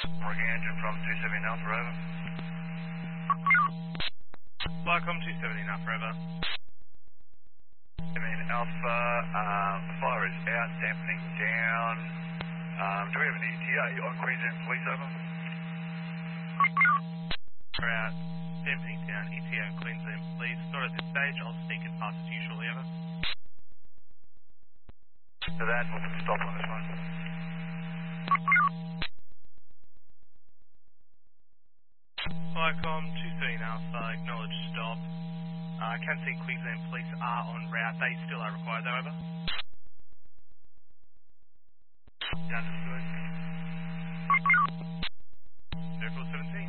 Working engine from 270 Alpha, over. Flycom 270 now forever. 270 Alpha, fire is out, dampening down. Do we have an ETA on Queensland Police, over? We're out. Damping down, ETA and Queensland Police. Not at this stage, I'll sneak it past it to you shortly, over. So that, we'll put a stop on this one. Flycom 230 Alpha, acknowledge stop. I can see Queensland Police are en route. They still are required though, over. Understood. Airfield 17.